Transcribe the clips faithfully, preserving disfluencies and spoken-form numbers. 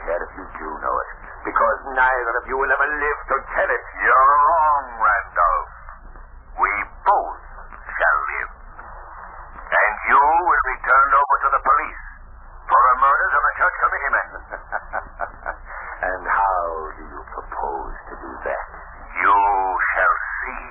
care if you do know it, because neither of you will ever live to tell it. You're wrong, Randolph. We both shall live. And you will be turned over to the police for the murders of the church committeemen. And how do you propose to do that? You shall see.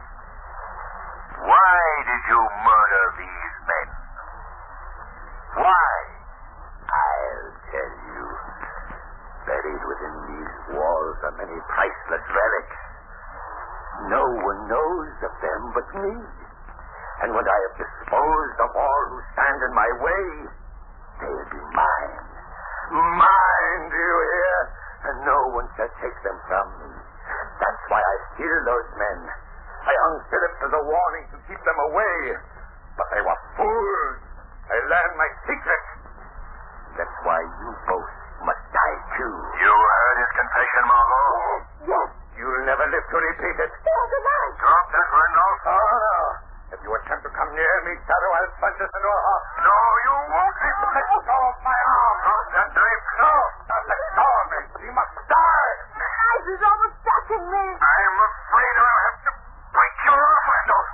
Why did you murder these men? Why? I'll tell you. Buried within these walls are many priceless relics. No one knows of them but me. And when I have disposed of all who stand in my way, they'll be mine. Mine, do you hear? And no one shall take them from me. That's why I steal those men. I hung Phillips as a warning to keep them away. But they were fools. They learned my secret. That's why you both must die too. You heard his confession, Margot? Yes. You'll never live to repeat it. There's a knife. Drop that, Randolph. Oh, no. If you attempt to come near me, Shadow, I'll plunge this into a heart. No, you won't. Let go of my arm. Drop that knife. No, now let go of me. She must die. The knife is almost touching me. I'm afraid I'll have to break you off, Randolph.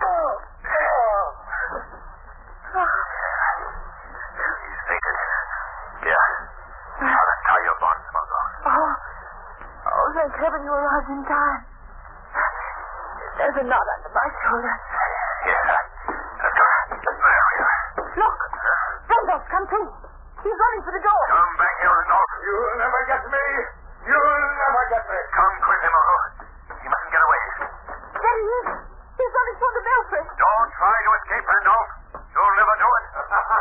He's fainted. Here. I'll untie your bonds, Margot. Oh, oh, thank heaven you arrived in time. There's a knot under my shoulder. Here. Let's go. There we are. Look, Randolph, come too. He's running for the door. Come back here, Randolph. You'll never get me. You'll never get me. Come quickly, Margot. He mustn't get away. There he is. He's running toward the belfry. Don't try to escape, Randolph. You'll never do it.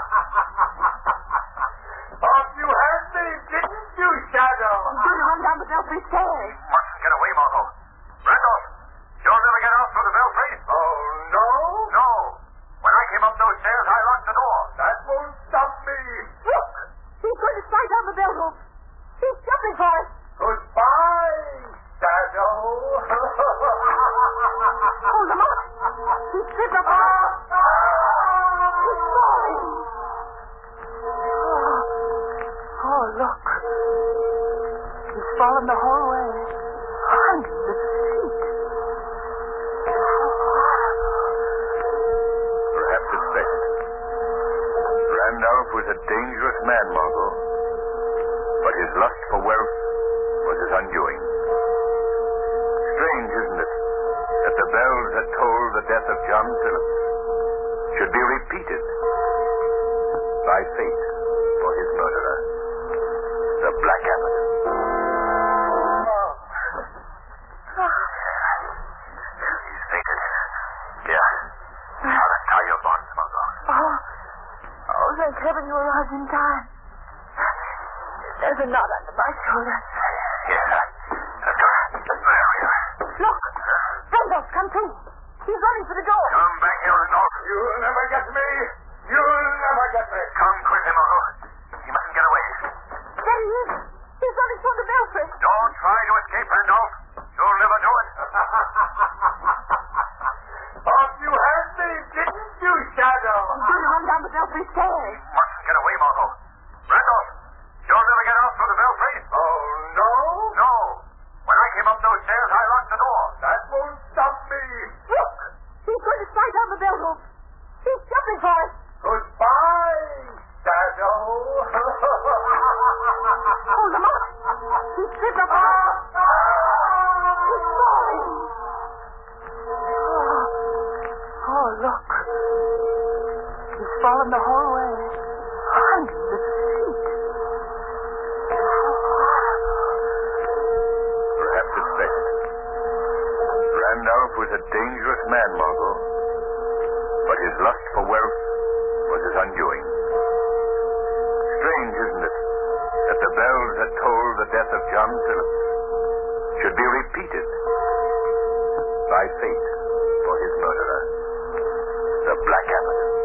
Thought you had me, didn't you, Shadow? He's going to run down the belfry stairs. Mustn't get away, Margot. Randolph, you'll never get out through the belfry. Oh, no? No. When I came up those stairs, I locked the door. That won't stop me. Look, he's going to slide down the bell rope. He's jumping for us. Goodbye, Shadow. Hold him up. He's slipped up. He's falling. Oh, oh, look. He's fallen the whole way. Hundreds of feet. Perhaps it's best. Randolph was a dangerous man, Margot. But his lust for wealth was his undoing. Strange, isn't it, that the bells that tolled the death of John Phillips should be repeated by fate for his murderer, the Black Abbot. He's fainted. Here. I'll untie your bonds, Margot. Oh, oh, thank heaven you arrived in time. There's a knot under my shoulder. Here. Let's go. There we are. Look, Randolph, come too. He's running for the door. Come back here, Randolph. You'll never get me. You'll never get me. Come quickly, Margot. He mustn't get away. There he is. He's running toward the belfry. Don't try to escape, Randolph. You'll never do it. Thought you had me, didn't you, Shadow? He's going to run down the belfry stairs. Mustn't get away, Margot. Randolph, you'll never get out through the belfry. Oh, no? No. When I came up those stairs, I locked the door. That won't stop me. Look, he's going to slide down the bell rope. He's jumping for us. Goodbye, Shadow. Hold him up. He's slipped up. He's falling. Oh, oh, look. He's fallen the whole way. Hundreds of feet. Perhaps it's best. Randolph was a dangerous man, Margot. But his lust for wealth was his undoing. Strange, isn't it, that the bells that tolled the death of John Phillips should be repeated by fate for his murderer, the Black Abbot.